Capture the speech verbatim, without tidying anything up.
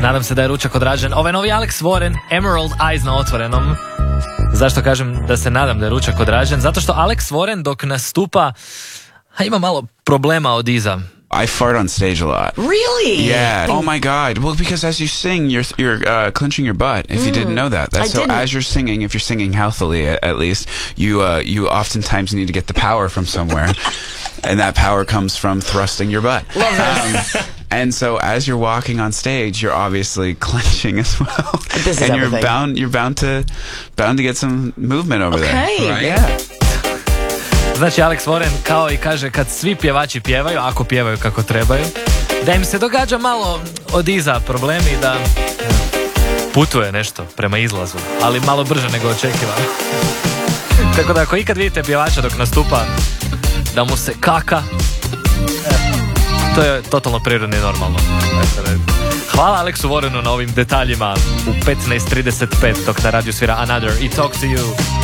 Nadam se da je ručak odrađen. Ovaj novi Alex Warren, Emerald Eyes na otvorenom. Zašto kažem da se nadam da je ručak odrađen? Zato što Alex Warren dok nastupa a ima malo problema od iza. I fart on stage a lot. Really? Yeah. Oh my God. Well, because as you sing, you're you're uh, clenching your butt. If mm. you didn't know that, that's I so. didn't. As you're singing, if you're singing healthily, at, at least you uh, you oftentimes need to get the power from somewhere, and that power comes from thrusting your butt. Love this. Um, and so, as you're walking on stage, you're obviously clenching as well, This is and you're everything. bound you're bound to bound to get some movement over Okay. there. Right? Yeah. Znači Alex Warren kao i kaže kad svi pjevači pjevaju, ako pjevaju kako trebaju, da im se događa malo od iza problemi, da putuje nešto prema izlazu, ali malo brže nego očekivano. Tako da ako ikad vidite pjevača dok nastupa da mu se kaka, to je totalno prirodno i normalno. Hvala Alexu Warrenu na ovim detaljima u petnaest trideset pet dok na radiju svira Another i Talk to You.